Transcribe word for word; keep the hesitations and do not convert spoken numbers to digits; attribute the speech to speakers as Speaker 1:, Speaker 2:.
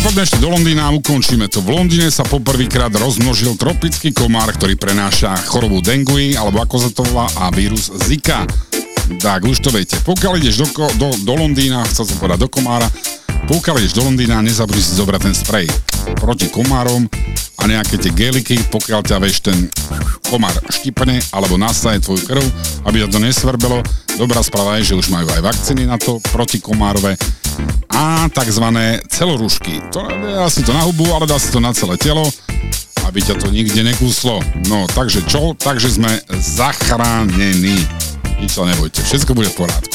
Speaker 1: poďme ešte do Londýna a ukončíme to. V Londýne sa poprvýkrát rozmnožil tropický komár, ktorý prenáša chorobu dengue, alebo ako sa to volá, a vírus Zika. Tak, už to viete. Pokiaľ ideš do, do, do Londýna, chcel som povedať do komára, pokiaľ ideš do Londýna, nezabudni si zobrať ten sprej proti komárom a nejaké tie geliky, pokiaľ ťa, vieš, ten komár štipne alebo nasaje tvoju krv, aby ťa to nesvrbelo. Dobrá správa je, že už majú aj vakcíny na to protikomárové a takzvané celorúšky. To je asi to na hubu, ale dá si to na celé telo, aby ťa to nikde nekúslo. No, takže čo? Takže sme zachránení. Nič sa nebojte, všetko bude v porádku.